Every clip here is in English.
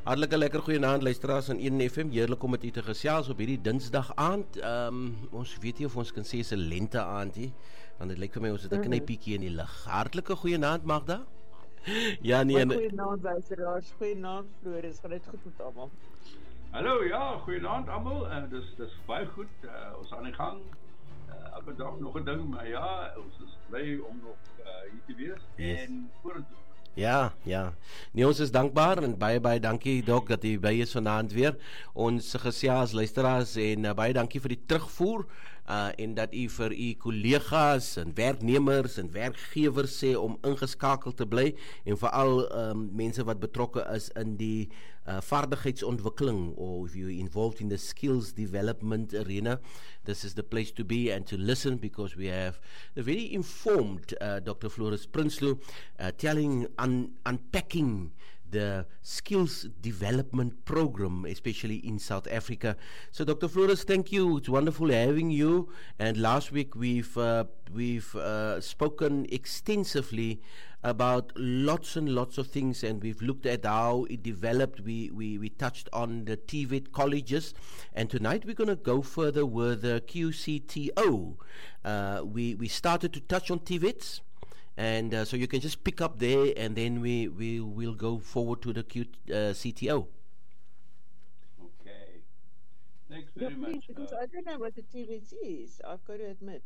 Hartlike lekker goeienaand luisteraars aan 1 FM. Heerlik om met u te gesels op hierdie Dinsdag aand. Ons weet nie of ons kan sê is 'n lente aand nie, want dit lyk vir my ons het 'n knypietjie in die lug. Hartlike goeienaand Magda. Ja nee. Goeienaand luisteraars. Goeienaand Floris. Gaan dit goed met almal? Hallo, ja, goeienaand almal. Dis baie goed. Ons aan die gang. Elke dag nog 'n ding, maar ja, ons is bly om nog hier te wees. Yes. En vorentoe. Ja. Nee, ons is dankbaar en baie dankie Dok dat u by is vanaand weer. Ons gesels luisteraars en baie dankie vir die terugvoer en dat u vir u kollegas en werknemers en werkgewers sê om ingeskakel te bly en veral mense wat betrokke is in die vaardigheidsontwikkeling or if you're involved in the skills development arena, this is the place to be and to listen because we have a very informed Dr. Floris Prinsloo unpacking the skills development program, especially in South Africa. So, Dr. Floris, thank you. It's wonderful having you. And last week we've spoken extensively about lots and lots of things, and we've looked at how it developed. We touched on the TVET colleges, and tonight we're going to go further with the QCTO. We started to touch on TVETs. And so you can just pick up there, and then we will go forward to the CTO. Okay. Thanks very much. Because I don't know what the TVET is. I've got to admit.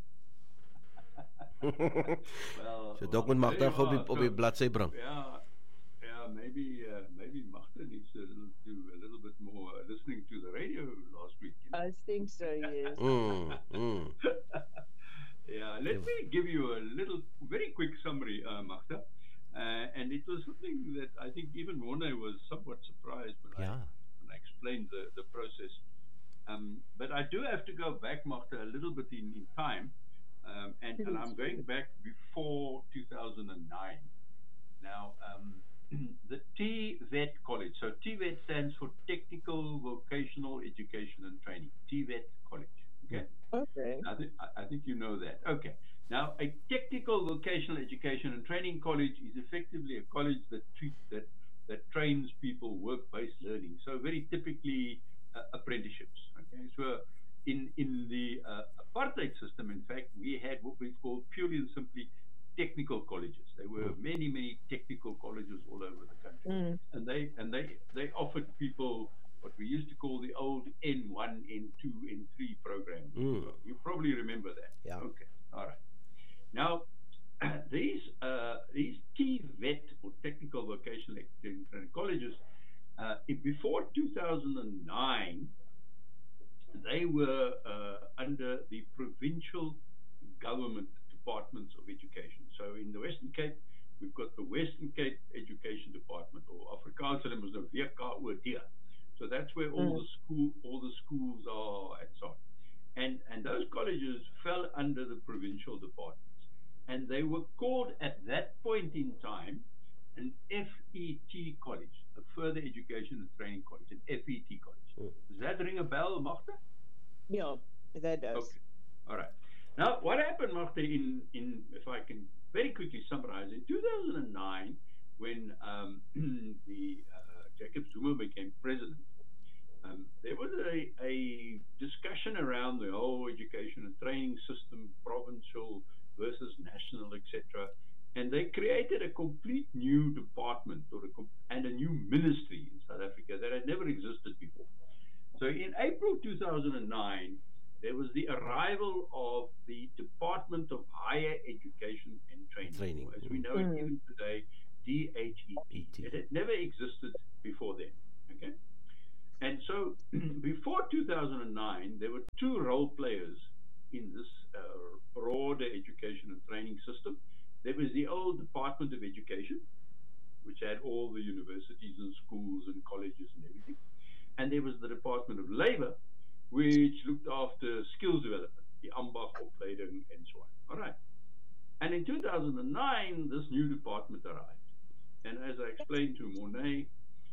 So Dok mag dan op die bladsy bring. Yeah, maybe Magda needs to do a little bit more listening to the radio last week. You know? I think so, yes. Yeah, let me give you a very quick summary, Magda. And it was something that I think even Morne was somewhat surprised when I explained the process. But I do have to go back, Magda, a little bit in time. And I'm going back before 2009. Now, the TVET College. So TVET stands for Technical Vocational Education and Training. TVET College. Okay. I think you know that. Okay. Now, a technical vocational education and training college is effectively a college that trains people work-based learning. So very typically apprenticeships. Okay. So in the apartheid system, in fact, we had what we call purely and simply technical colleges. There were many technical colleges all over the country, and they offered people what we used to call the old N1, N2, N3 program. You probably remember that. Yeah. Okay. All right. Now, these TVET or technical vocational training colleges, before 2009, they were under the provincial government departments of education. So in the Western Cape, we've got the Western Cape Education Department, or Afrikaans is nou WKOD. So that's where all the schools are and so on. And those colleges fell under the provincial departments. And they were called at that point in time an FET college, a further education and training college, an FET college. Does that ring a bell, Magda? Yeah, that does. Okay. All right. Now, what happened, Magda, in if I can very quickly summarize, in 2009, when the Jacob Zuma became president, there was a discussion around the whole education and training system, provincial versus national, etc. And they created a complete new department and a new ministry in South Africa that had never existed before. So in April 2009, there was the arrival of the Department of Higher Education and Training. As we know it even today, DHET. It had never existed before then. Okay. And so before 2009, there were two role players in this broader education and training system. There was the old Department of Education, which had all the universities and schools and colleges and everything. And there was the Department of Labor, which looked after skills development, the Ambach, Opleiding, and so on. All right. And in 2009, this new department arrived. And as I explained to Morne,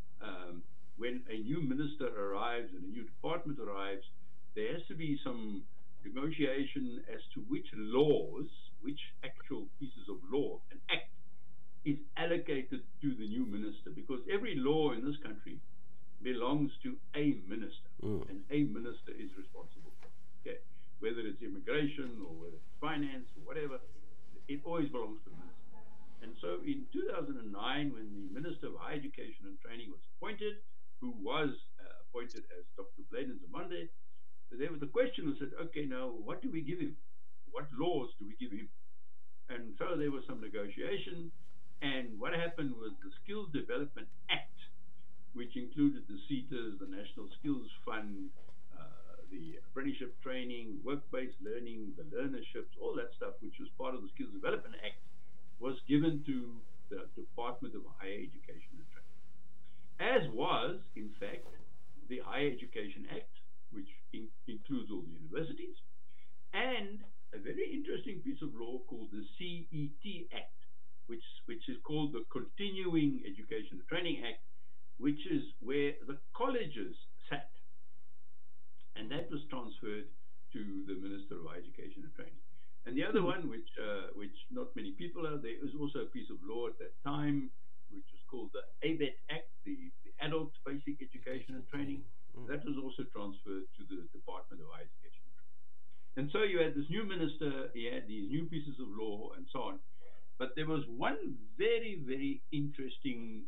when a new minister arrives and a new department arrives, there has to be some negotiation as to which laws, which actual pieces of law, an act, is allocated to the new minister. Because every law in this country Minister of Higher Education and Training was appointed, who was appointed as Dr. Bladen Zamande, the question was said, okay, now what do we give him? What laws do we give him? And so there was some negotiation, and what happened was the Skills Development Act, which included the SETAs, the National Skills Fund, the apprenticeship training, work-based learning, the learnerships, all that stuff, which was part of the Skills Development Act, was given to the Department of Higher Education and Training. As was, in fact, the Higher Education Act, which includes all the universities, and a very interesting piece of law called the CET Act, which is called the Continuing Education and Training Act, which is where the colleges sat. And that was transferred to the Minister of Higher Education and Training. And the other one, which not many people are, there was also a piece of law at that time, which was called the ABET Act, the Adult Basic Education and Training. That was also transferred to the Department of Higher Education and Training. And so you had this new minister, he had these new pieces of law and so on. But there was one very, very interesting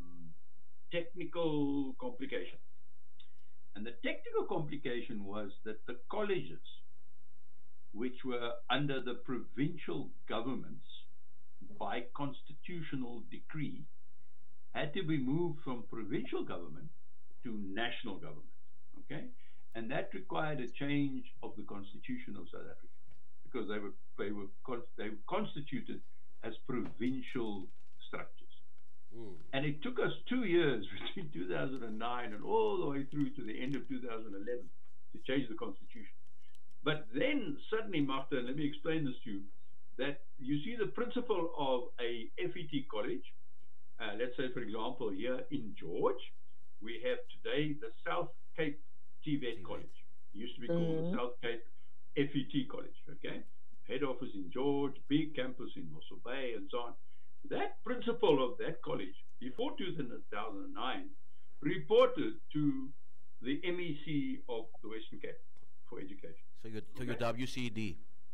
technical complication. And the technical complication was that the colleges, which were under the provincial governments by constitutional decree, had to be moved from provincial government to national government, okay? And that required a change of the Constitution of South Africa, because they were constituted as provincial structures. And it took us 2 years between 2009 and all the way through to the end of 2011 to change the Constitution. But then suddenly, Martha, and let me explain this to you, that you see the principle of a FET college. Let's say, for example, here in George, we have today the South Cape TVET College. It used to be called the South Cape FET College, okay? Head office in George, big campus in Mossel Bay, and so on. That principal of that college, before 2009, reported to the MEC of the Western Cape for education. So your WCD.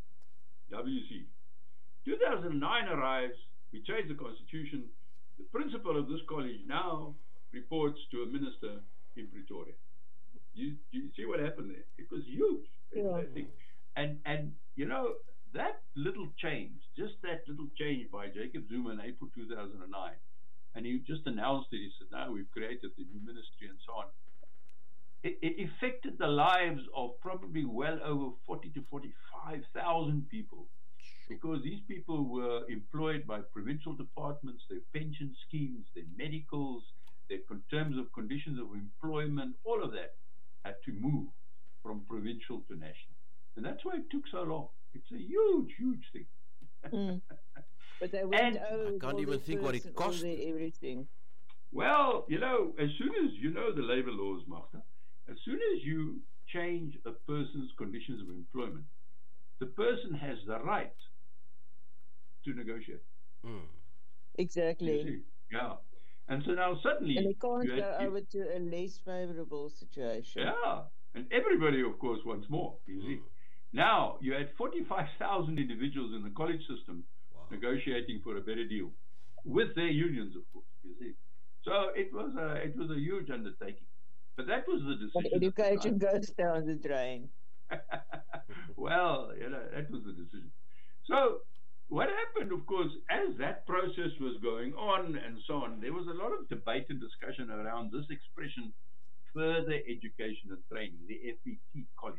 WC. 2009 arrives, we change the constitution. The principal of this college now reports to a minister in Pretoria. You see what happened there? It was huge. Yeah. And you know, that little change, just that little change by Jacob Zuma in April 2009, and he just announced it, he said, now we've created the new ministry and so on. It affected the lives of probably well over 40 to 45,000 people, because these people were employed by provincial departments, their pension schemes, their medicals, their terms of conditions of employment, all of that had to move from provincial to national. And that's why it took so long. It's a huge, huge thing. But they went I can't even think what it cost. Everything. Well, you know, as soon as you know the labor laws, Martha, as soon as you change a person's conditions of employment, the person has the right to negotiate. Exactly. You see? Yeah. And so now suddenly... And they can't go over to a less favorable situation. Yeah. And everybody, of course, wants more, you see. Now, you had 45,000 individuals in the college system negotiating for a better deal with their unions, of course, you see. So it was a huge undertaking. But that was the decision. But education goes down the drain. Well, you know, that was the decision. So what happened, of course, as that process was going on and so on, there was a lot of debate and discussion around this expression, further education and training, the FET college.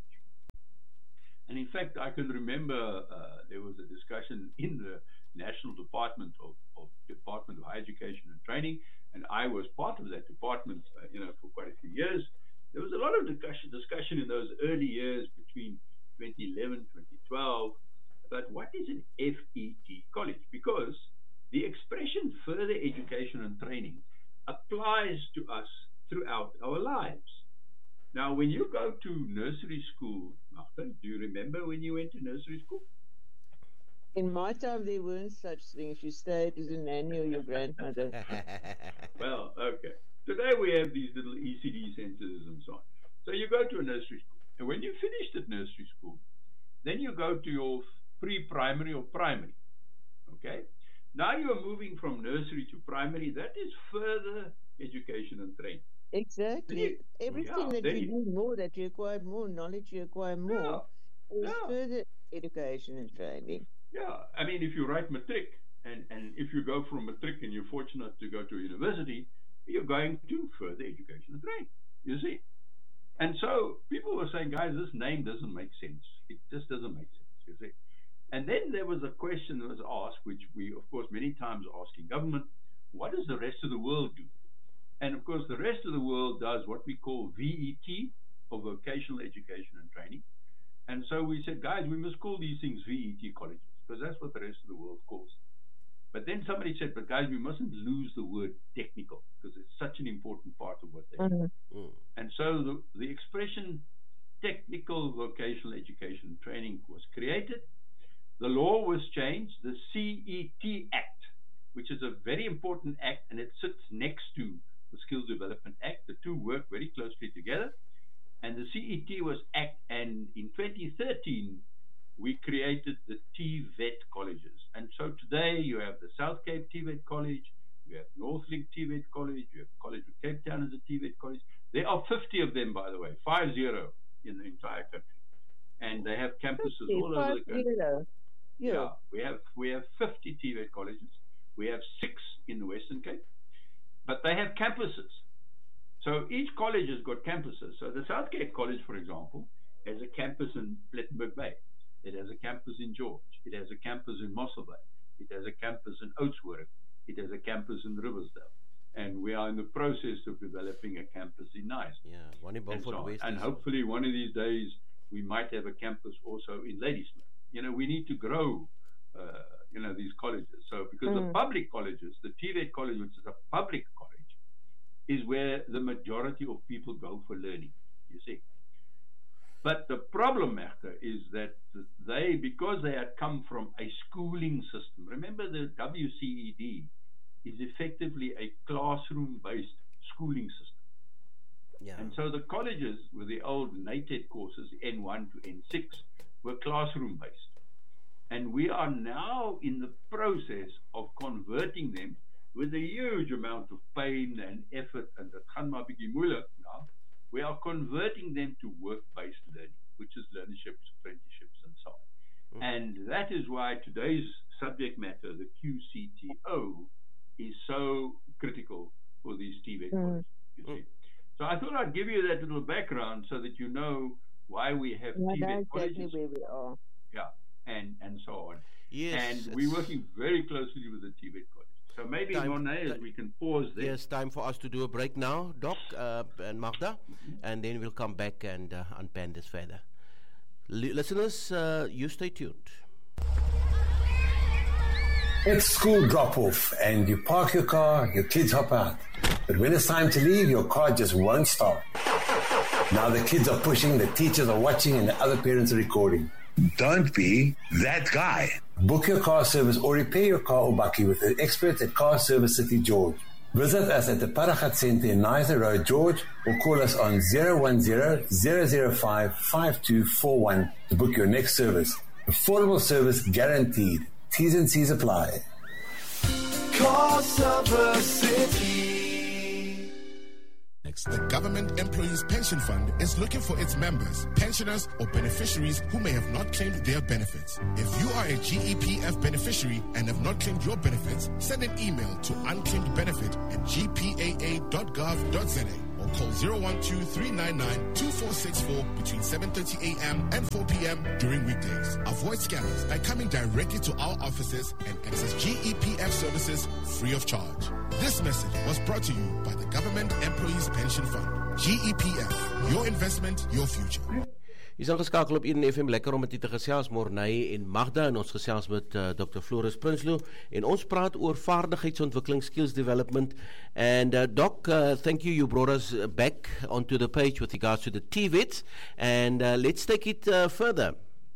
And in fact, I can remember there was a discussion in the National Department of Higher Education and Training, and I was part of that department, for quite a few years. There was a lot of discussion in those early years between 2011, 2012, about what is an FET college, because the expression further education and training applies to us throughout our lives. Now, when you go to nursery school, Martha, do you remember when you went to nursery school? In my time, there weren't such things. You stayed as a nanny or your grandmother. Well, okay. Today we have these little ECD centers and so on. So you go to a nursery school. And when you finished at nursery school, then you go to your pre-primary or primary. Okay? Now you are moving from nursery to primary. That is further education and training. Exactly. Everything that then you do more, that you acquire more knowledge, you acquire more, is further education and training. Yeah. I mean, if you write matric, and if you go from matric and you're fortunate to go to university, you're going to further education and training, you see. And so people were saying, guys, this name doesn't make sense. It just doesn't make sense, you see. And then there was a question that was asked, which we, of course, many times ask in government, what does the rest of the world do? And, of course, the rest of the world does what we call VET, or Vocational Education and Training. And so we said, guys, we must call these things VET colleges, because that's what the rest of the world calls them. But then somebody said, but guys, we mustn't lose the word technical, because it's such an important part of what they do. And so the expression technical vocational education and training was created. The law was changed, the CET Act, which is a very important act, and it sits next to the Skills Development Act. The two work very closely together. And the CET was Act, and in 2013, we created the TVET colleges. And so today you have the South Cape TVET College, you have Northlink TVET College, you have College of Cape Town as a TVET college. There are 50 of them, by the way, 50 in the entire country. And they have campuses all over the country. Yeah, we have 50 TVET colleges. We have 6 in the Western Cape, but they have campuses. So each college has got campuses. So the South Cape College, for example, has a campus in Plettenberg Bay. It has a campus in George. It has a campus in Mossel Bay. It has a campus in Oudtshoorn. It has a campus in Riversdale. And we are in the process of developing a campus in Nice. Yeah, one in Beaufort West. And hopefully one of these days we might have a campus also in Ladysmith. You know, we need to grow, these colleges. So because the public colleges, the TVET college, which is a public college, is where the majority of people go for learning, you see. But the problem, Magda, is that because they had come from a schooling system, remember the WCED is effectively a classroom-based schooling system. Yeah. And so the colleges with the old NATED courses, N1 to N6, were classroom-based. And we are now in the process of converting them with a huge amount of pain and effort, and the gaan maar bietjie moeilik now. We are converting them to work-based learning, which is learnerships, apprenticeships, and so on. And that is why today's subject matter, the QCTO, is so critical for these TVET colleges, you see. So I thought I'd give you that little background so that you know why we have TVET colleges. Exactly where we are. Yeah, and so on. Yes. And we're working very closely with the TVET colleges. So maybe, Monet, we can pause there. Yes, time for us to do a break now, Doc and Magda, and then we'll come back and unpan this further. Listeners, you stay tuned. It's school drop-off, and you park your car, your kids hop out. But when it's time to leave, your car just won't start. Now the kids are pushing, the teachers are watching, and the other parents are recording. Don't be that guy. Book your car service or repair your car or bakkie with the experts at Car Service City George. Visit us at the Paragat Centre in Nizer Road, George, or call us on 010-005-5241 to book your next service. Affordable service guaranteed. T's and C's apply. Car Service City. The Government Employees Pension Fund is looking for its members, pensioners, or beneficiaries who may have not claimed their benefits. If you are a GEPF beneficiary and have not claimed your benefits, send an email to unclaimedbenefit@gpaa.gov.za or call 012-399-2464 between 7:30 a.m. and 4 p.m. during weekdays. Avoid scammers by coming directly to our offices and access GEPF services free of charge. This message was brought to you by the Government Employees Pension Fund. GEPF, your investment, your future. Is aangeskakel op 1 FM, lekker om met u te gesels, Morney en Magda, en ons gesels met Dr. Floris Prinsloo, en ons praat oor vaardigheidsontwikkeling, skills development, and Doc, thank you, you brought us back onto the page with regards to the TVET, and let's take it further.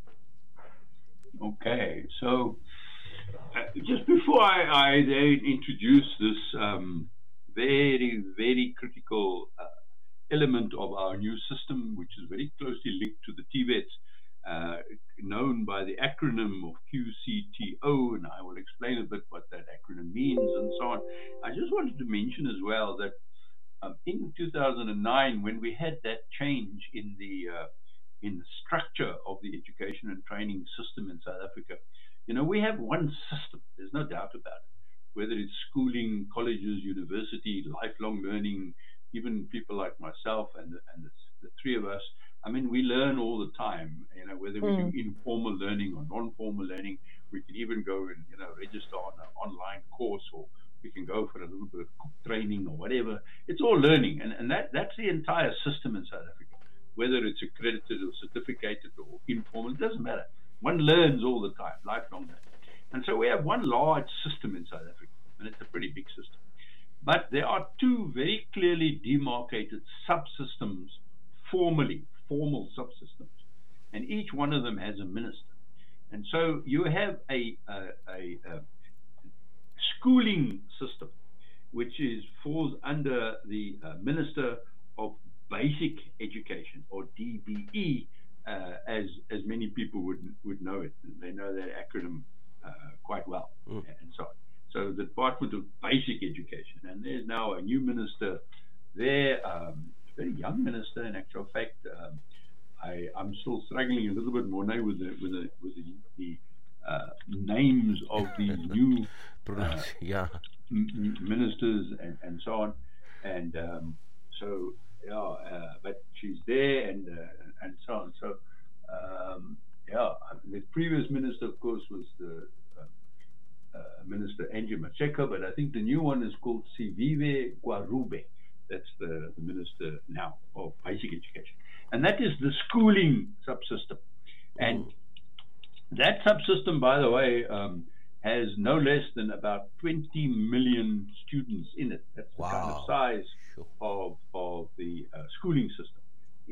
Okay, so just before I introduce this very, very critical element of our new system, which is very closely linked to the TVETs, known by the acronym of QCTO, and I will explain a bit what that acronym means and so on. I just wanted to mention as well that in 2009, when we had that change in the structure of the education and training system in South Africa, we have one system. There's no doubt about it. Whether it's schooling, colleges, university, lifelong learning, even people like myself and the three of us. I mean, we learn all the time. Whether we do informal learning or non-formal learning, we can even go and register on an online course, or we can go for a little bit of training or whatever. It's all learning, and that's the entire system in South Africa. Whether it's accredited or certificated or informal, it doesn't matter. One learns all the time, lifelong learning. And so we have one large system in South Africa, and it's a pretty big system. But there are two very clearly demarcated subsystems, formal subsystems, and each one of them has a minister. And so you have a schooling system, which falls under the Minister of Basic Education, or DBE, as many people would know it. They know that acronym quite well, and so on. So the Department of Basic Education, and there's now a new minister there, a very young minister. In actual fact, I'm still struggling a little bit more now with the names of these new ministers and so on, and but she's there and so on. So the previous minister, of course, was the Minister Angie Macheka, but I think the new one is called Siviwe Gwarube. That's the minister now of basic education, and that is the schooling subsystem. And that subsystem, by the way, has no less than about 20 million students in it. That's the kind of size of the schooling system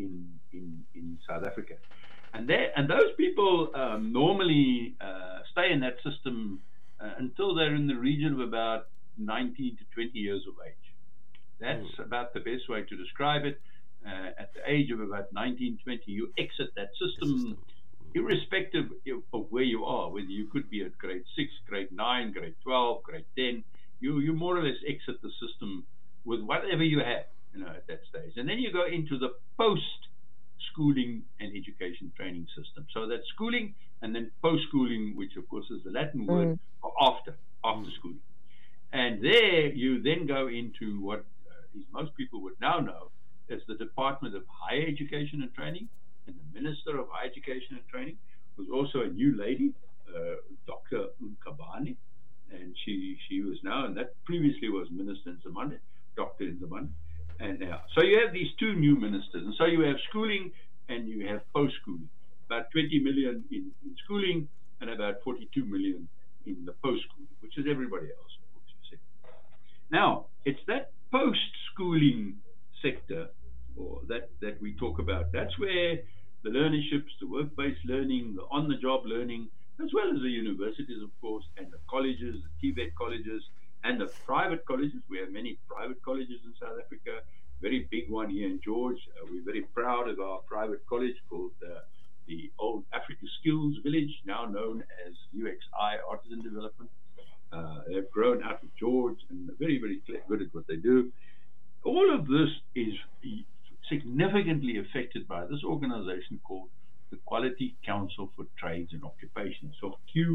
in South Africa. And those people normally stay in that system until they're in the region of about 19 to 20 years of age. That's about the best way to describe it. At the age of about 19, 20, you exit that system, irrespective of where you are, whether you could be at grade 6, grade 9, grade 12, grade 10. You more or less exit the system with whatever you have, at that stage. And then you go into the post-schooling and education training system. So that's schooling, and then post-schooling, which of course is the Latin word for after schooling. And there you then go into what most people would now know as the Department of Higher Education and Training, and the Minister of Higher Education and Training was also a new lady, Dr. Nkabane, and she was now, and that previously was Minister Nzimande, Dr. Nzimande. And so you have these two new ministers, and so you have schooling and you have post-schooling, about 20 million in schooling and about 42 million in the post-schooling, which is everybody else, of course, you see. Now, it's that post-schooling sector, or that we talk about. That's where the learnerships, the work-based learning, the on-the-job learning, as well as the universities, of course, and the colleges, the TVET colleges, and the private colleges. We have many private colleges in South Africa, very big one here in George. We're very proud of our private college called the Old Africa Skills Village, now known as UXI Artisan Development. They've grown out of George and they're very, very good at what they do. All of this is significantly affected by this organization called the Quality Council for Trades and Occupations, so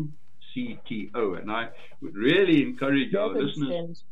QCTO. And I would really encourage our listeners.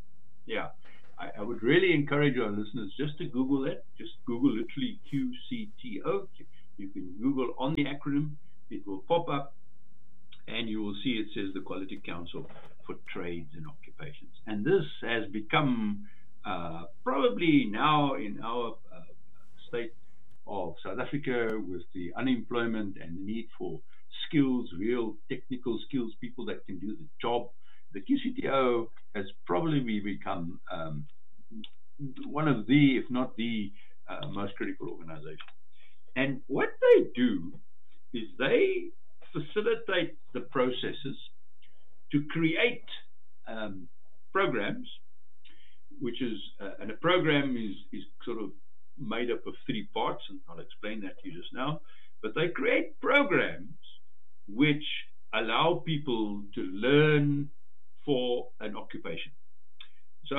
I would really encourage our listeners just to Google that. Just Google literally QCTO. You can Google on the acronym. It will pop up, and you will see it says the Quality Council for Trades and Occupations. And this has become probably now in our state of South Africa, with the unemployment and the need for skills, real technical skills, people that can do the job, the QCTO has probably become one of the, if not the most critical organizations. And what they do is they facilitate the processes to create programs, which is, and a program is sort of made up of three parts, and I'll explain that to you just now. but they create programs which allow people to learn for an occupation. So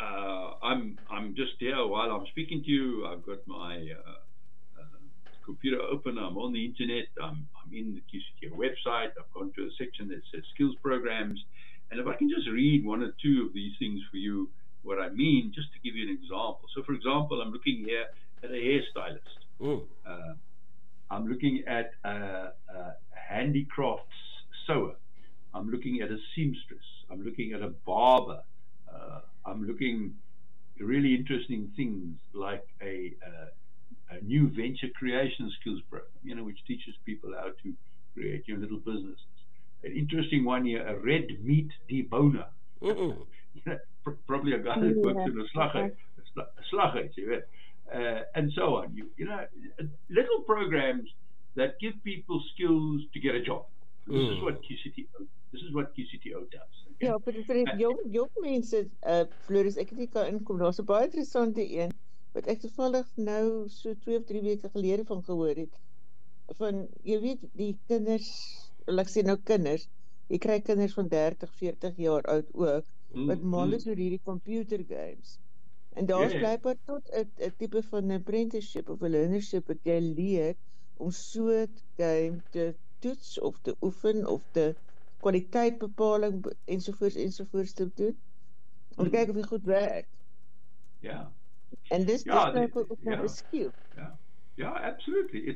I'm just here while I'm speaking to you. I've got my computer open. I'm on the internet. I'm in the QCTO website. I've gone to a section that says skills programs. And if I can just read one or two of these things for you, what I mean, just to give you an example. So, for example, I'm looking here at a hairstylist. I'm looking at a handicrafts sewer. I'm looking at a seamstress. I'm looking at a barber. I'm looking at really interesting things like a new venture creation skills program, which teaches people how to create your little businesses. An interesting one here, a red meat deboner. Probably a guy that works in a slaghuis, and so on. Little programs that give people skills to get a job. This is what QCTO does. Okay? Ja, vir jong mense, Floris, ek het nie kan inkom. Daar's 'n baie interessante een wat ek toevallig nou so 2 of 3 weke gelede van gehoor het. Van, jy weet, die kinders, ek sê nou kinders, jy kry kinders van 30, 40 jaar oud ook, wat mal is oor hierdie computer games. En daar is blijkbaar tot 'n tipe van 'n apprenticeship of 'n learnership wat jy leer om so 'n game te toets of te oefen of te kwaliteitbepaling ensovoorts te doen. Om te kyk of dit goed werk. Ja. En dis blijkbaar ook nou 'n skill. Yeah, absolutely. It's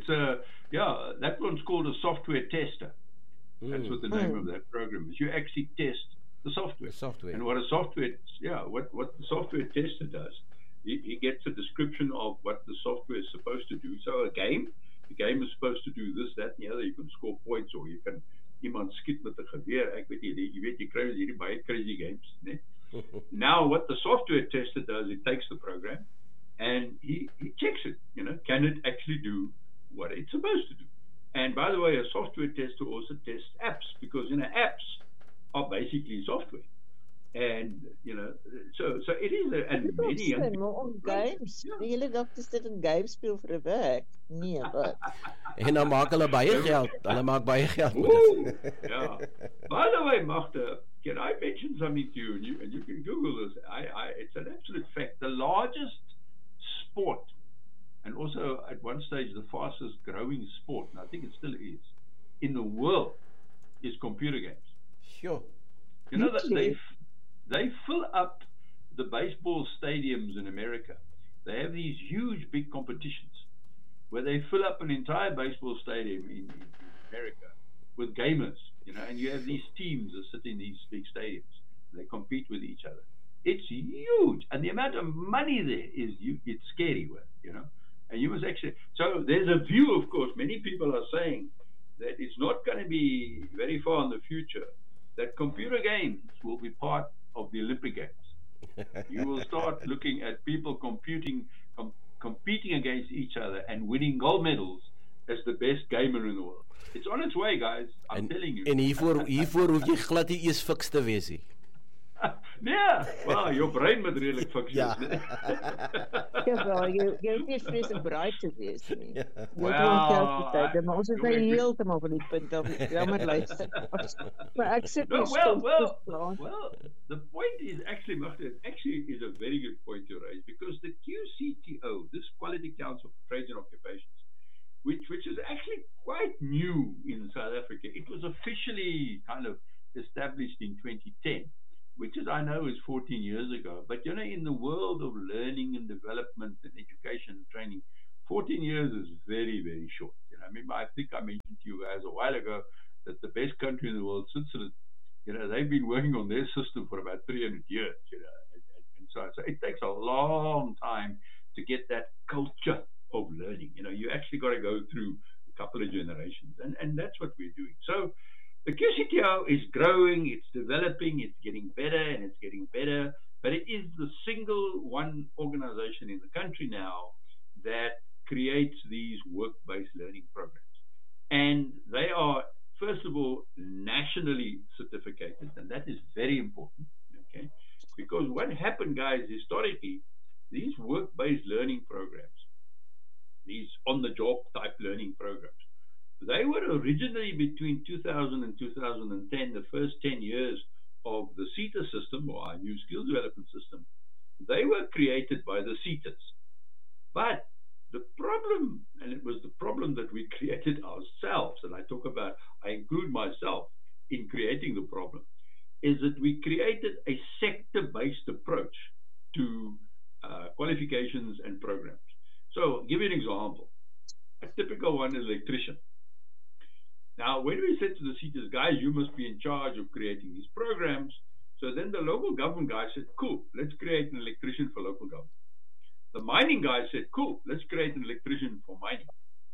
that one's called a software tester. That's what the name of that program is. You actually test the software. And what a software, what the software tester does, he gets a description of what the software is supposed to do. So the game is supposed to do this, that, and the other. You can score points, or you can iemand skiet met 'n geweer. Ek weet jy kry hierdie baie crazy games, né? Now what the software tester does, he takes the program and he checks it, can it actually do what it's supposed to do? And by the way, a software tester also tests apps, because apps are basically software. And so it is and many games. Die hele dag is dit 'n game speel vir 'n werk. Nee, wat? En dan maak hulle baie geld. Hulle maak baie geld. Yeah. By the way, Magda, can I mention something to you? And you can Google this. It's an absolute fact. The largest sport, and also at one stage the fastest growing sport, and I think it still is, in the world, is computer games. Sure. That they fill up the baseball stadiums in America. They have these huge big competitions where they fill up an entire baseball stadium in America with gamers, and you have these teams that sit in these big stadiums. They compete with each other. It's huge, and the amount of money there it's scary, and you must actually, so there's a view, of course, many people are saying that it's not going to be very far in the future that computer games will be part of the Olympic Games. You will start looking at people competing against each other and winning gold medals as the best gamer in the world. It's on its way, guys. I'm telling you. En hiervoor hoef jy glad nie eers fiks te wees nie. Nee, well, jou brein moet redelik fiks wees. Wel, jy hoef nie vreeslik braai te wees nie. Maar ons is heeltemal van die punt af. Jammer luister. Maar ek sit nie well, the point is actually is a very good point to raise, because the QCTO, this Quality Council for Trades and Occupations, which is actually quite new in South Africa. It was officially kind of established in 2010. Which I know is 14 years ago. But, in the world of learning and development and education and training, 14 years is very, very short. I think I mentioned to you guys a while ago that the best country in the world, Switzerland, they've been working on their system for about 300 years, and so it takes a long time to get that culture of learning. You actually got to go through a couple of generations, and that's what we're doing. So, the QCTO is growing, it's developing, it's getting better, and it's getting better, but it is the single one organization in the country now that creates these work-based learning programs. And they are, first of all, nationally certificated, and that is very important, okay? Because what happened, guys, historically, these work-based learning programs, these on-the-job type learning programs, They were originally between 2000 and 2010, the first 10 years of the SETA system, or our new skills development system. They were created by the SETAs. But the problem, and it was the problem that we created ourselves, and I include myself in creating the problem, is that we created a sector-based approach to qualifications and programs. So, I'll give you an example. A typical one is electrician. Now, when we said to the CETAs, guys, you must be in charge of creating these programs, so then the local government guy said, cool, let's create an electrician for local government. The mining guy said, cool, let's create an electrician for mining.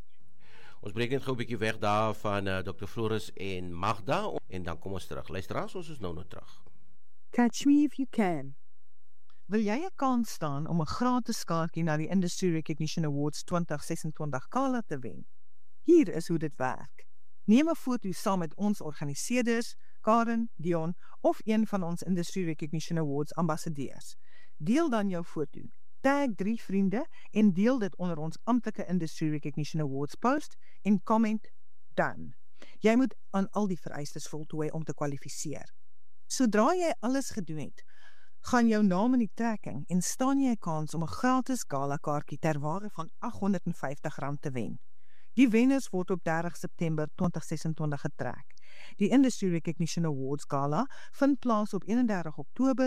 Ons breek net gou 'n bietjie weg daar van Dr. Floris en Magda en dan kom ons terug. Luisteraars, ons is nou terug. Catch me if you can. Wil jy 'n kans staan om 'n gratis kaartjie na die Industry Recognition Awards 2026 gala te wen? Hier is hoe dit werk. Neem 'n foto saam met ons organiseerders, Karen, Dion of een van ons Industry Recognition Awards ambassadeurs. Deel dan jou foto. Tag 3 vriende en deel dit onder ons amptelike Industry Recognition Awards post en comment dan. Jy moet aan al die vereistes voltooi om te kwalifiseer. Sodra jy alles gedoen het, gaan jou naam in die trekking en staan jy 'n kans om 'n gratis gala kaartjie ter waarde van R850 te wen. Die wenners word op 30 September 2026 getrek. Die Industry Recognition Awards Gala vind plaas op 31 Oktober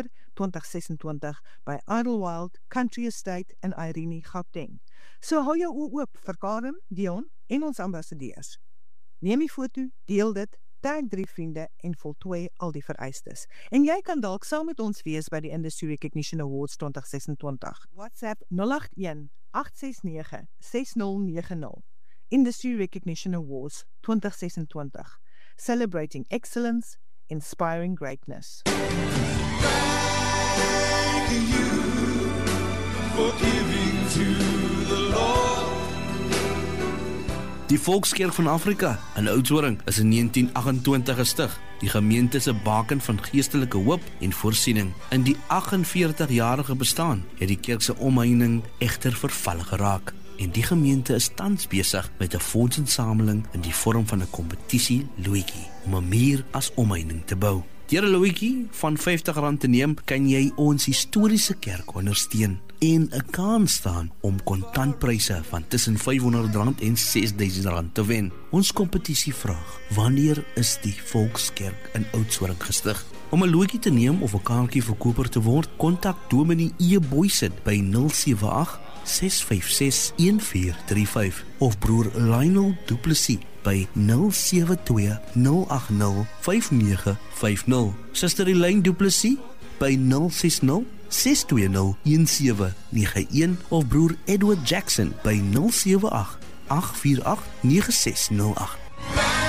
2026 by Idlewild Country Estate in Irene, Gauteng. So hou jou oë oop vir Karen, Dion en ons ambassadeurs. Neem die foto, deel dit, tag 3 vriende en voltooi al die vereistes. En jy kan dalk saam met ons wees by die Industry Recognition Awards 2026. WhatsApp 081 869 6090. Industry Recognition Awards 2026. Celebrating excellence, inspiring greatness. Thank you for giving to the Lord. Die Volkskerk van Afrika in Oudtshoorn is in 1928 gestig. Die gemeente is 'n baken van geestelike hoop en voorsiening. In die 48-jarige bestaan het die kerk se omheining egter verval geraak. En die gemeente is tans besig met 'n fondsinsameling in die vorm van 'n kompetisie loetjie om 'n muur as omheining te bou. Deur 'n loetjie van R50 te neem, kan jy ons historiese kerk ondersteun en 'n kans staan om kontantpryse van tussen R500 en R6000 te wen. Ons kompetisie vraag: wanneer is die Volkskerk in Oudtshoorn gestig? Om 'n loetjie te neem of 'n kaartjie verkoper te word, kontak Dominee E. Boysen by 078 656-1435 of broer Lionel Du Plessis by 072-080-5950. Suster Elaine Du Plessis by 060-620-1791 of broer Edward Jackson by 078-848-9608.